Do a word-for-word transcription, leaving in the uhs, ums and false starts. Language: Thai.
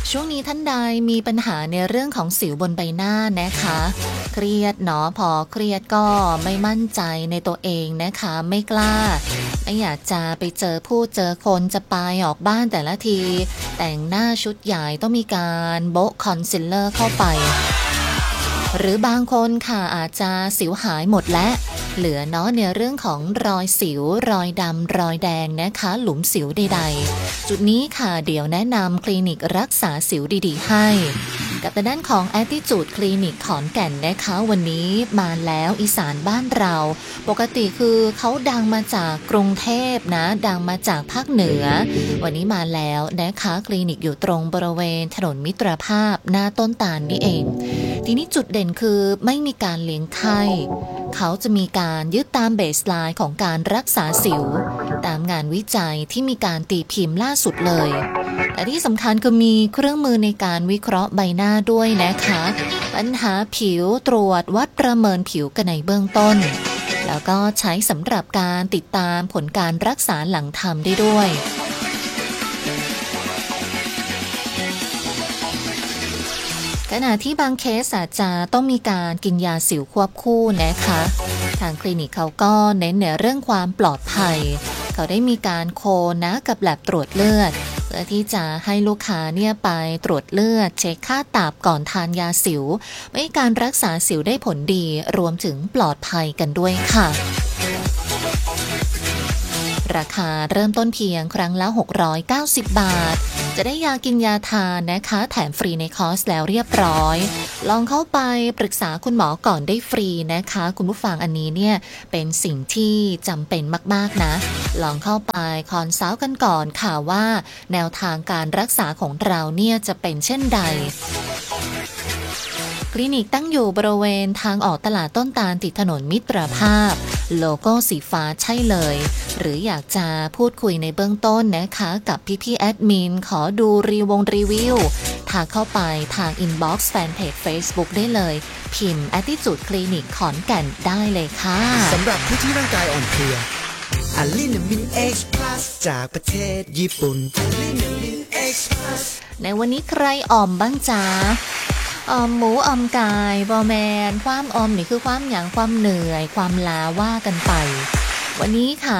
ช่วงนี้ท่านใดมีปัญหาในเรื่องของสิวบนใบหน้านะคะเครียดเนาะพอเครียดก็ไม่มั่นใจในตัวเองนะคะไม่กล้าไม่อยากจะไปเจอผู้เจอคนจะไปออกบ้านแต่ละทีแต่งหน้าชุดใหญ่ต้องมีการโบ๊ะคอนซีลเลอร์เข้าไปหรือบางคนค่ะอาจจะสิวหายหมดและเหลือเนาะในเรื่องของรอยสิวรอยดำรอยแดงนะคะหลุมสิวใดๆจุดนี้ค่ะเดี๋ยวแนะนำคลินิกรักษาสิวดีๆให้กับด้านของ Attitude คลินิกขอนแก่นนะคะวันนี้มาแล้วอีสานบ้านเราปกติคือเขาดังมาจากกรุงเทพนะดังมาจากภาคเหนือวันนี้มาแล้วนะคะคลินิกอยู่ตรงบริเวณถนนมิตรภาพหน้าต้นตาลนี่เองทีนี้จุดเด่นคือไม่มีการเลี้ยงไข้เขาจะมีการยึดตามเบสไลน์ของการรักษาสิวตามงานวิจัยที่มีการตีพิมพ์ล่าสุดเลยแต่ที่สำคัญคือมีเครื่องมือในการวิเคราะห์ใบหน้าด้วยนะคะปัญหาผิวตรวจวัดประเมินผิวกันในเบื้องต้นแล้วก็ใช้สำหรับการติดตามผลการรักษาหลังทำได้ด้วยขณะที่บางเคสอาจจะต้องมีการกินยาสิวควบคู่นะคะทางคลินิกเขาก็เน้นในเรื่องความปลอดภัยเขาได้มีการโคนะกับแลบตรวจเลือดเพื่อที่จะให้ลูกค้าเนี่ยไปตรวจเลือดเช็คค่าตับก่อนทานยาสิวให้การรักษาสิวได้ผลดีรวมถึงปลอดภัยกันด้วยค่ะราคาเริ่มต้นเพียงครั้งละหกร้อยเก้าสิบบาทจะได้ยากินยาทานนะคะแถมฟรีในคอร์สแล้วเรียบร้อยลองเข้าไปปรึกษาคุณหมอก่อนได้ฟรีนะคะคุณผู้ฟังอันนี้เนี่ยเป็นสิ่งที่จำเป็นมากๆนะลองเข้าไปคอนซัลท์กันก่อนค่ะว่าแนวทางการรักษาของเราเนี่ยจะเป็นเช่นใดคลินิกตั้งอยู่บริเวณทางออกตลาดต้นตาลติดถนนมิตรภาพโลโก้สีฟ้าใช่เลยหรืออยากจะพูดคุยในเบื้องต้นนะคะกับพี่ๆแอดมินขอดูรีวงรีวิวทางเข้าไปทางอินบ็อกซ์แฟนเพจ Facebook ได้เลยพิมพ์ Attitude คลินิกขอนแก่นได้เลยค่ะสำหรับผู้ที่ร่างกายอ่อนเพลียอะลินามิน X Plus จากประเทศญี่ปุ่นอะลินามิน X Plus ในวันนี้ใครอ่อมบ้างจ๊ะออมหมูออมกายบอแมนความออมนี่คือความหยังความเหนื่อยความล้าว่ากันไปวันนี้ค่ะ